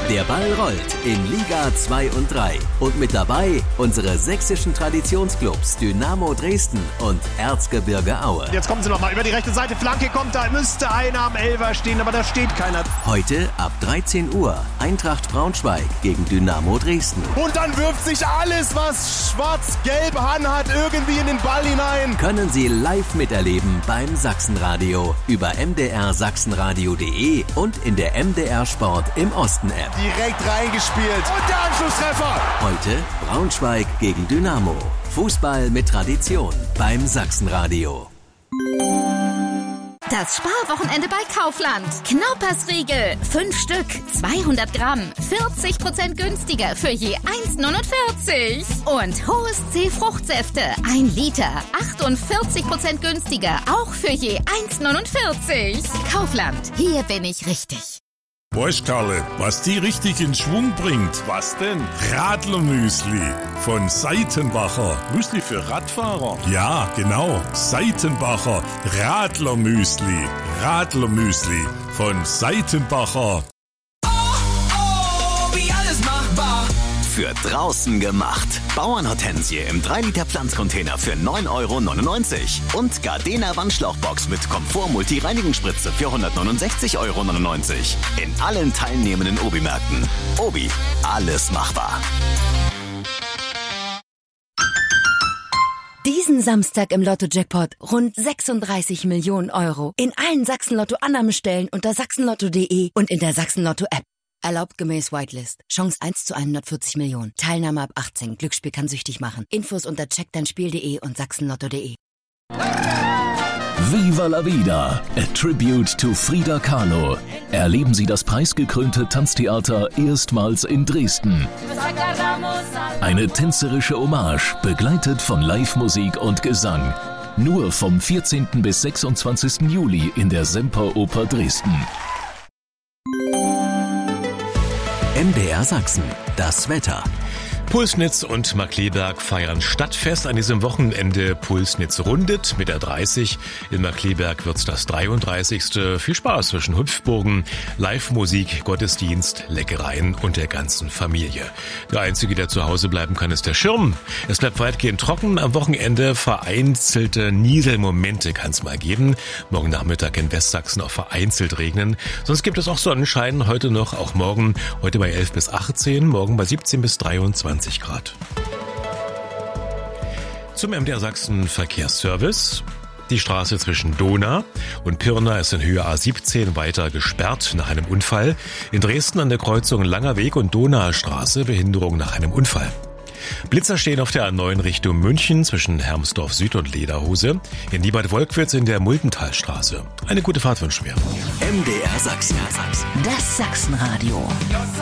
Der Ball rollt in Liga 2 und 3. Und mit dabei unsere sächsischen Traditionsclubs Dynamo Dresden und Erzgebirge Aue. Jetzt kommen sie nochmal über die rechte Seite. Flanke kommt, da müsste einer am Elfer stehen, aber da steht keiner. Heute ab 13 Uhr Eintracht Braunschweig gegen Dynamo Dresden. Und dann wirft sich alles, was schwarz-gelb anhat, irgendwie in den Ball hinein. Können Sie live miterleben beim Sachsenradio über mdrsachsenradio.de und in der MDR Sport im Osten App. Direkt reingespielt und der Anschlusstreffer. Heute Braunschweig gegen Dynamo. Fußball mit Tradition beim Sachsenradio. Das Sparwochenende bei Kaufland. Knaupersriegel, 5 Stück, 200 Gramm, 40% günstiger für je 1,49. Und Hohes C Fruchtsäfte, 1 Liter, 48% günstiger, auch für je 1,49. Kaufland, hier bin ich richtig. Weißt Karle, was die richtig in Schwung bringt? Was denn? Radlermüsli von Seitenbacher. Müsli für Radfahrer? Ja, genau. Seitenbacher Radlermüsli. Radlermüsli von Seitenbacher. Wie alles machbar. Für draußen gemacht. Bauernhortensie im 3-Liter Pflanzcontainer für 9,99 € und Gardena Wandschlauchbox mit Komfort-Multi-Reinigungsspritze für 169,99 € in allen teilnehmenden Obi-Märkten. Obi, alles machbar. Diesen Samstag im Lotto-Jackpot rund 36 Millionen € in allen Sachsen-Lotto-Annahmestellen unter sachsenlotto.de und in der Sachsen-Lotto-App. Erlaubt gemäß Whitelist. Chance 1 zu 140 Millionen. Teilnahme ab 18. Glücksspiel kann süchtig machen. Infos unter checkdeinspiel.de und sachsenlotto.de. Viva la Vida, a tribute to Frida Kahlo. Erleben Sie das preisgekrönte Tanztheater erstmals in Dresden. Eine tänzerische Hommage, begleitet von Live-Musik und Gesang. Nur vom 14. bis 26. Juli in der Semperoper Dresden. MDR Sachsen, das Wetter. Pulsnitz und Markkleeberg feiern Stadtfest an diesem Wochenende. Pulsnitz rundet mit der 30. In Markkleeberg wird's das 33. Viel Spaß zwischen Hüpfburgen, Live-Musik, Gottesdienst, Leckereien und der ganzen Familie. Der Einzige, der zu Hause bleiben kann, ist der Schirm. Es bleibt weitgehend trocken. Am Wochenende vereinzelte Nieselmomente kann es mal geben. Morgen Nachmittag in Westsachsen auch vereinzelt regnen. Sonst gibt es auch Sonnenschein heute noch, auch morgen. Heute bei 11 bis 18, morgen bei 17 bis 23 Grad. Zum MDR Sachsen Verkehrsservice. Die Straße zwischen Dohna und Pirna ist in Höhe A17 weiter gesperrt nach einem Unfall. In Dresden an der Kreuzung Langer Weg und Donaustraße Behinderung nach einem Unfall. Blitzer stehen auf der A9 Richtung München zwischen Hermsdorf Süd und Lederhose. In Liebad-Wolkwitz in der Multenthalstraße. Eine gute Fahrt wünschen wir. MDR Sachsen. Das Sachsenradio.